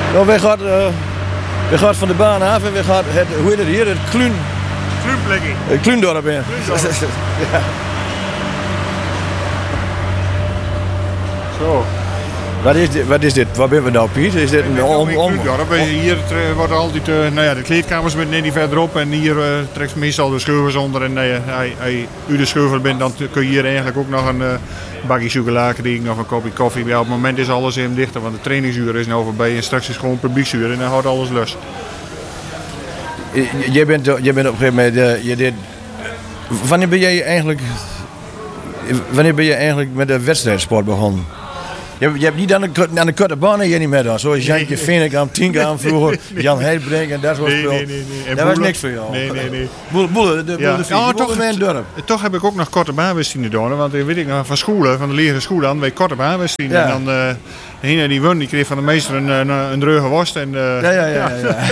Nou, we gaan van de baan af en we gaan hoe heet het hier? Het Kluunplekking. Kluundorp in. Ja. Zo. Wat is dit? Waar ben we nou, Piet? Is dit een Hier worden altijd de kleedkamers met net die verderop en hier trekt meestal de scheuvels onder en als u de scheuvel bent, dan kun je hier eigenlijk ook nog een bakje chocola krijgen of een kopje koffie. Ja, op het moment is alles even dichter, want de trainingsuur is nou voorbij en straks is gewoon publieksuur en dan houdt alles los. Jij bent op een gegeven moment, wanneer ben je eigenlijk met de wedstrijdsport begonnen? Je hebt niet aan de korte banen hier niet meer dan. Zoals Jantje Veenekam, Tienkamp vroeger, Jan Heidbrink en dat soort spel. Nee. Dat was niks voor jou. Nee. Boele de dorp. Toch heb ik ook nog korte baanwedstrijden gedaan, want weet ik nog van scholen, van de lagere school aan, bij korte baanwedstrijden. Ja. En dan degene die won, die kreeg van de meester een dreuge worst. En, Ja.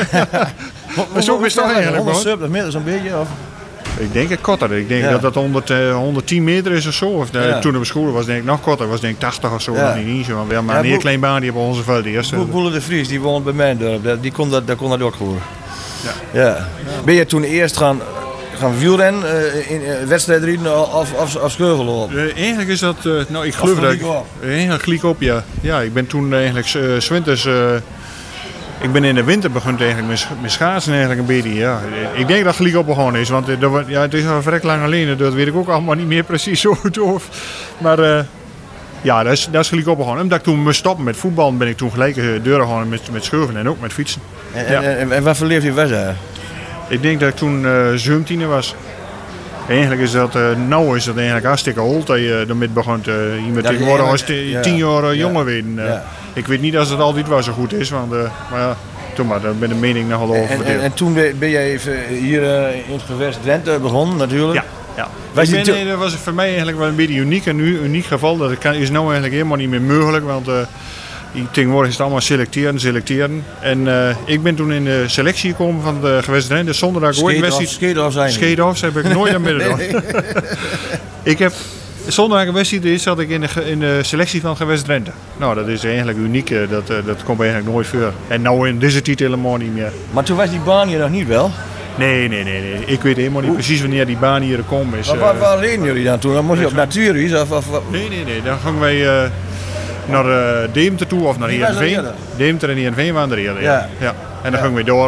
Zo is het toch eigenlijk, 170 meter zo'n beetje? Of? Ik denk het korter. Ik denk dat dat 110 meter is of zo. Of, toen op school was denk ik nog korter. Was denk ik 80 of zo. Ja. Nog niet zo. Maar een heel klein baan die op onze veld eerst. Boele de Vries, die woont bij mij in dorp. Daar kon dat ook voor. Ja. Ben je toen eerst gaan wielrennen, in wedstrijdrijden of scheuvellopen? Eigenlijk is dat... ik geloof dat eigenlijk gelijk op, ja. Ja, ik ben toen eigenlijk 's winters... Ik ben in de winter begonnen eigenlijk met schaatsen eigenlijk een beetje. Ja. Ik denk dat gelijk op begonnen is, want het is al vrij lang alleen. Dat weet ik ook allemaal niet meer precies zo goed over. Maar dat is gelijk op begonnen. Omdat ik toen moest stoppen met voetbal, ben ik toen gelijk deuren gegaan met scheuven en ook met fietsen. En wat voor leeftijd was dat? Ik denk dat ik toen 17 was. Eigenlijk is dat, nou is dat eigenlijk hartstikke oud dat je ermee begint. Iemand tegenwoordig als 10 jaar jonger werden. Ik weet niet of het altijd wel zo goed is, want maar ja, toen maar, daar ben de mening nogal over. En toen ben jij even hier in het gewest Drenthe begonnen natuurlijk? Ja. Dat was voor mij eigenlijk wel een beetje een uniek geval. Dat is nou eigenlijk helemaal niet meer mogelijk, want tegenwoordig is het allemaal selecteren. En ik ben toen in de selectie gekomen van de gewest Drenthe zonder dat ik ooit wedstrijd... Scheedhoffs heb ik nooit aan midden gedaan. Ik heb... Zonder dat ik een wedstrijd is, zat ik in de selectie van gewest Drenthe. Nou, dat is eigenlijk uniek. Dat komt eigenlijk nooit voor. En nou in deze titel helemaal niet meer. Maar toen was die baan hier nog niet wel? Nee. Ik weet helemaal niet precies wanneer die baan hier gekomen is. Maar waar reden jullie dan toen? Dan moest je op natuurreis? Nee. Dan gingen wij naar Deventer toe of naar Heerenveen. Deventer en Heerenveen waren er eerder. Ja. En dan gingen wij door,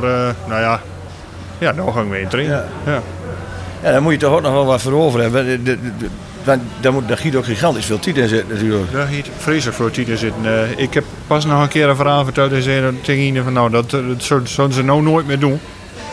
dan gingen wij in trainen. Ja, dan moet je toch ook nog wel wat voor over hebben. Daar giet ook gigantisch veel tijd in zitten natuurlijk. Daar giet vreselijk veel tijd in zitten. Ik heb pas nog een keer een verhaal verteld tegen iedereen van nou, dat zullen ze nou nooit meer doen.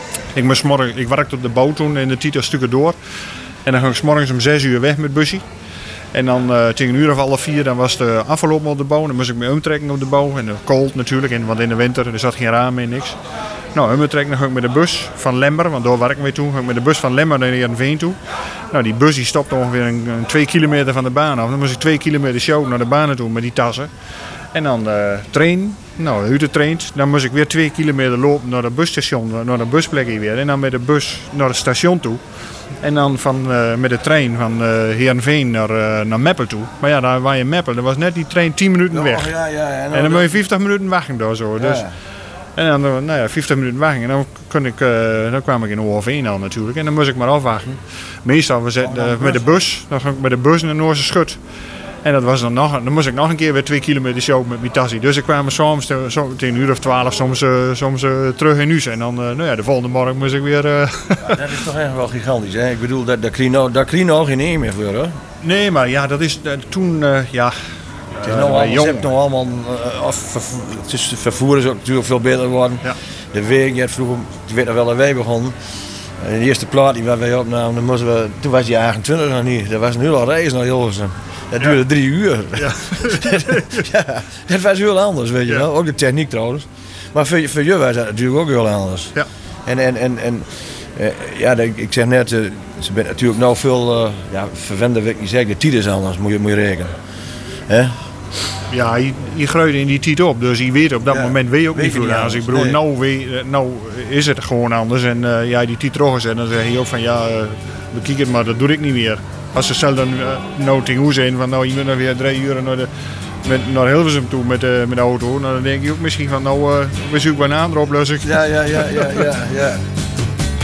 Ik werkte op de bouw toen in de titel stukken door. En dan ging ik 's morgens om 6 uur weg met busje. En dan tegen een uur of half 4 dan was de afgelopen op de bouw. Dan moest ik me omtrekken op de bouw. En koud natuurlijk, want in de winter er zat geen raam in, niks. Nou, omtrekken dan ging ik met de bus van Lemmer, want daar werken we toen. Ging ik met de bus van Lemmer naar Heerenveen toe. Nou, die bus die stopte ongeveer een 2 kilometer van de baan af. Dan moest ik 2 kilometer sjouwen naar de banen toe met die tassen. En dan trainen. Nou, uit de traint. Dan moest ik weer 2 kilometer lopen naar het busstation, naar de busplekje weer. En dan met de bus naar het station toe. En dan met de trein van Heerenveen naar Meppel toe. Maar ja, daar waar je Meppel, dan was net die trein 10 minuten weg. En dan moet je 50 minuten wachten daar zo. Dus. En dan 50 minuten wachten. En dan kwam ik in Oorveen al natuurlijk. En dan moest ik maar afwachten. Meestal met de bus. Dan ging ik met de bus naar Noorse Schut. En dat was dan moest ik nog een keer weer 2 kilometer sjouwen met mijn tassie. Dus ik kwam soms tegen een uur of 12 soms terug in huis. En dan de volgende morgen moest ik weer... Dat is toch echt wel gigantisch, hè? Ik bedoel, daar kreeg je nou geen één meer voor, hoor. Nee, maar ja, dat is toen, Het is nog allemaal, het vervoer is ook natuurlijk veel beter geworden. Ja. De week, vroeger, toen weet nog wel dat wij begonnen. De eerste plaat die wij opnamen, toen was die 28 nog niet. Dat was een hele reis naar Hilversum. Dat duurde 3 uur. Ja. Dat was heel anders, weet je wel. Ook de techniek trouwens. Maar voor je was dat natuurlijk ook heel anders. Ja. Ik zeg net, ze bent natuurlijk nou veel verwende, wil ik niet zeggen, de tijd is anders, moet je rekenen. Hè? Ja, je groeit in die tijd op, dus je weet op dat moment weet je ook niet veel aan. Ik bedoel, nou is het gewoon anders en die tijd terug is en dan zeg je ook van bekijk het maar, dat doe ik niet meer. Als ze zelf dan nou tegen hoe zijn van nou je moet dan weer 3 uur naar de naar Hilversum toe met de auto. Nou, dan denk je ook misschien van, we zoeken wel een andere oplossing. Ja.